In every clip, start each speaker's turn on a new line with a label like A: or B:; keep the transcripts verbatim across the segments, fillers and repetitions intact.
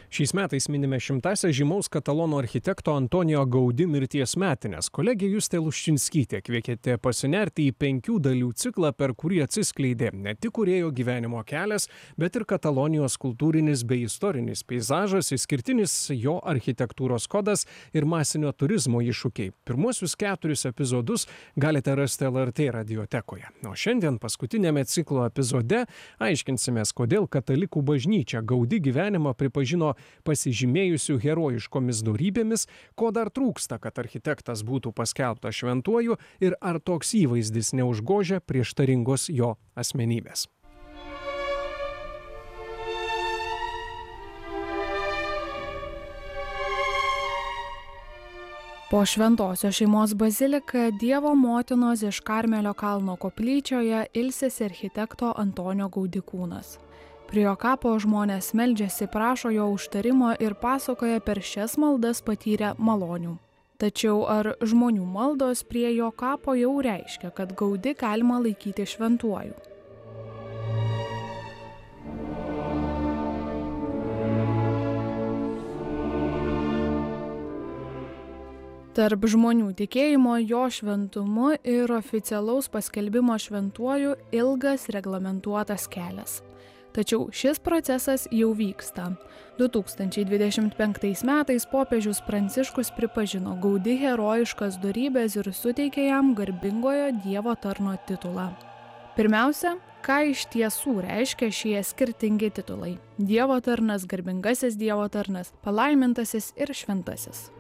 A: Šiais metais minime šimtąsias žymaus katalonų architekto Antonijo Gaudi mirties metines. Kolegė Justė Luščinskytė kvietė pasinerti į penkių dalių ciklą, per kurį atsiskleidė ne tik kūrėjo gyvenimo kelias, bet ir Katalonijos kultūrinis bei istorinis peizažas, išskirtinis jo architektūros kodas ir masinio turizmo iššūkiai. Pirmuosius keturis epizodus galite rasti L R T radiotekoje. O šiandien paskutinėme ciklo epizode aiškinsimės, kodėl katalikų bažnyčia Gaudi gyvenimą pripažino pasižymėjusių herojiškomis dorybėmis, ko dar trūksta, kad architektas būtų paskelbtas šventuoju ir ar toks įvaizdis neužgožia prieštaringos jo asmenybės.
B: Po Šventosios šeimos baziliką Dievo motinos iš Karmelio kalno koplyčioje ilsisi architekto Antonijo Gaudi kūnas. Prie jo kapo žmonės meldžiasi, prašo jo užtarimo ir pasakoja per šias maldas patyrę malonių. Tačiau ar žmonių maldos prie jo kapo jau reiškia, kad Gaudi galima laikyti šventuoju? Tarp žmonių tikėjimo jo šventumu ir oficialaus paskelbimo šventuoju ilgas reglamentuotas kelias. Tačiau šis procesas jau vyksta. du tūkstančiai dvidešimt penktais metais popiežius Pranciškus pripažino Gaudi herojiškas dorybės ir suteikė jam garbingojo Dievo tarno titulą. Pirmiausia, ką iš tiesų reiškia šie skirtingi titulai – Dievo tarnas, garbingasis Dievo tarnas, palaimintasis ir šventasis.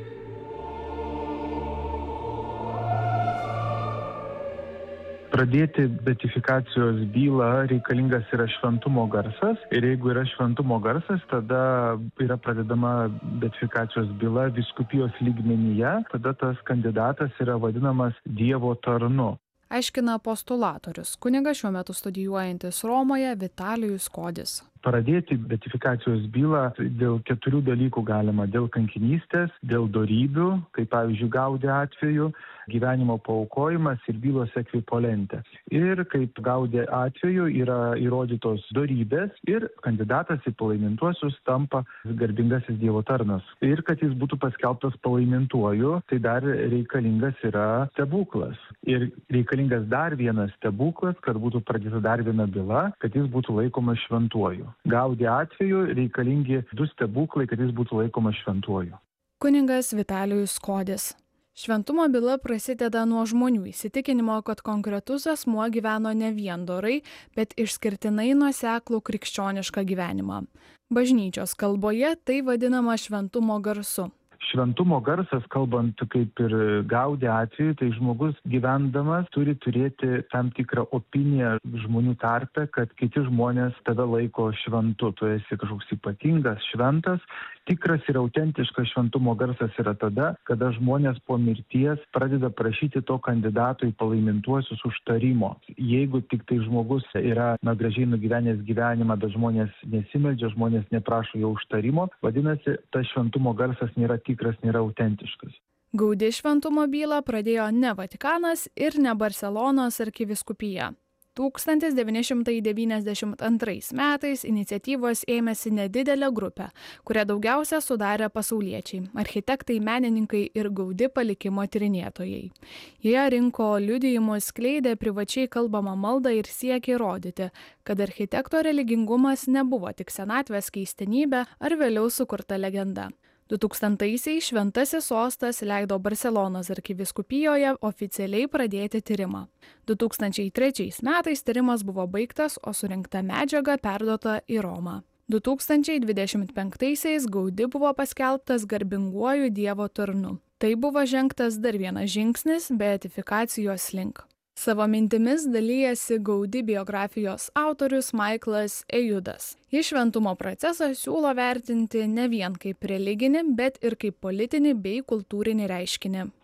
C: Pradėti beatifikacijos bylą reikalingas yra šventumo garsas ir jeigu yra šventumo garsas, tada yra pradedama beatifikacijos byla vyskupijos lygmenyje, tada tas kandidatas yra vadinamas Dievo tarnu.
B: Aiškina postulatorius, kunigas šiuo metu studijuojantis Romoje Vitalijus Kodis.
C: Pradėti beatifikacijos bylą dėl keturių dalykų galima – dėl kankinystės, dėl dorybių, kaip pavyzdžiui Gaudi atveju, gyvenimo paaukojimas ir bylos ekvipolentė. Ir kaip Gaudi atveju yra įrodytos dorybės ir kandidatas į palaimintuosius tampa garbingasis Dievo tarnas. Ir kad jis būtų paskelbtas palaimintuoju, tai dar reikalingas yra stebuklas. Ir reikalingas dar vienas stebuklas, kad būtų pradėta dar viena byla, kad jis būtų laikomas šventuoju. Gaudi atveju reikalingi du stebuklai, kad jis būtų laikomas šventuoju.
B: Kunigas Vitalijus Kodis. Šventumo byla prasideda nuo žmonių įsitikinimo, kad konkretus asmuo gyveno ne vien dorai, bet išskirtinai nuoseklų krikščionišką gyvenimą. Bažnyčios kalboje tai vadinama šventumo garsu.
C: Šventumo garsas, kalbant kaip ir Gaudi atveju, tai žmogus gyvendamas turi turėti tam tikrą opiniją žmonių tarpe, kad kiti žmonės tave laiko šventu. Tu esi kažkoks ypatingas, šventas. Tikras ir autentiškas šventumo garsas yra tada, kada žmonės po mirties pradeda prašyti to kandidato į palaimintuosius užtarimo. Jeigu tik tai žmogus yra na, gražiai nugyvenęs gyvenimą, bet žmonės nesimeldžia, žmonės neprašo jo užtarimo, vadinasi, tas šventumo garsas nėra tikras, nėra autentiškas.
B: Gaudi šventumo bylą pradėjo ne Vatikanas ir ne Barselonos arkivyskupija. tūkstantis devyni šimtai devyniasdešimt antrais metais iniciatyvos ėmėsi nedidelė grupė, kurią daugiausia sudarė pasauliečiai, architektai, menininkai ir Gaudi palikimo tyrinėtojai. Jie rinko liudijimus, skleidė privačiai kalbamą maldą ir siekė įrodyti, kad architekto religingumas nebuvo tik senatvės keistenybė ar vėliau sukurta legenda. du tūkstantaisiais Šventasis sostas leido Barselonos arkivyskupijoje oficialiai pradėti tyrimą. du tūkstančiai trečiais metais tyrimas buvo baigtas, o surinkta medžiaga perduota į Romą. du tūkstančiai dvidešimt penktaisiais Gaudi buvo paskelbtas garbinguoju Dievo tarnu. Tai buvo žengtas dar vienas žingsnis beatifikacijos link. Savo mintimis dalyjasi Gaudi biografijos autorius Michaelas Ejudas. Jis šventumo procesą siūlo vertinti ne vien kaip religinį, bet ir kaip politinį bei kultūrinį reiškinį.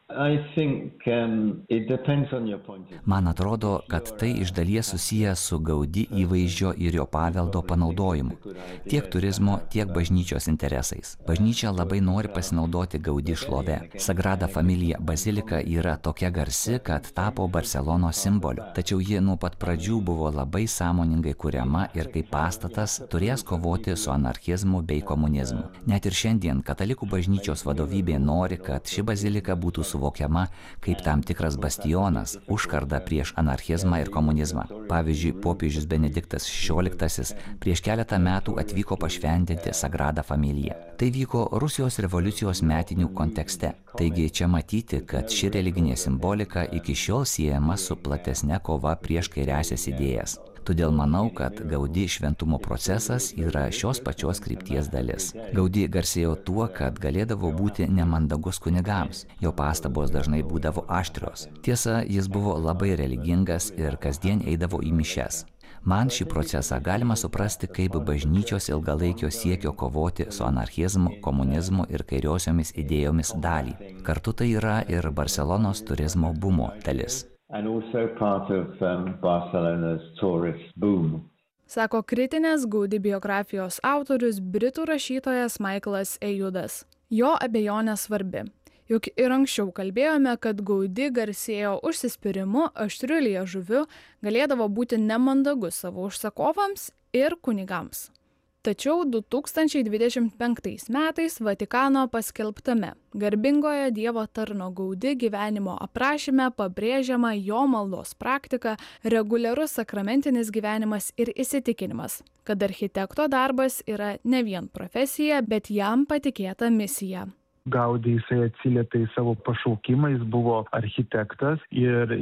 D: Man atrodo, kad tai iš dalies susiję su Gaudí įvaizdžio ir jo paveldo panaudojimu. Tiek turizmo, tiek bažnyčios interesais. Bažnyčia labai nori pasinaudoti Gaudí šlove. Sagrada Familia bazilika yra tokia garsi, kad tapo Barselonos simboliu. Tačiau ji nuo pat pradžių buvo labai sąmoningai kuriama ir kaip pastatas turės kovoti su anarchizmu bei komunizmu. Net ir šiandien katalikų bažnyčios vadovybė nori, kad ši bazilika būtų suvokiama kaip tam tikras bastionas, užkarda prieš anarchizmą ir komunizmą. Pavyzdžiui, popiežius Benediktas šešioliktasis prieš keletą metų atvyko pašventinti Sagradą Familiją. Tai vyko Rusijos revoliucijos metinių kontekste. Taigi čia matyti, kad ši religinė simbolika iki šiol siejama su platesne kova prieš kairiąsias idėjas. Todėl manau, kad Gaudí šventumo procesas yra šios pačios krypties dalis. Gaudí garsėjo tuo, kad galėdavo būti nemandagus kunigams. Jo pastabos dažnai būdavo aštrios. Tiesa, jis buvo labai religingas ir kasdien eidavo į mišias. Man šį procesą galima suprasti kaip bažnyčios ilgalaikio siekio kovoti su anarchizmu, komunizmu ir kairiosiomis idėjomis dalį. Kartu tai yra ir Barselonos turizmo bumo dalis.
E: And also part of um, Barcelona's tourist boom.
B: Sako kritinės Gaudí biografijos autorius britų rašytojas Michaelas Ejudas. Jo abejonė svarbi. Juk ir anksčiau kalbėjome, kad Gaudí garsėjo užsispyrimu, aštriu liežuviu, galėdavo būti nemandagus savo užsakovams ir kunigams. Tačiau du tūkstančiai dvidešimt penktais metais Vatikano paskelbtame garbingojo Dievo tarno Gaudí gyvenimo aprašyme pabrėžiama jo maldos praktika, reguliarus sakramentinis gyvenimas ir įsitikinimas, kad architekto darbas yra ne vien profesija, bet jam patikėta misija.
C: Gaudí jisai atsiliepė į savo pašaukimą, jis buvo architektas ir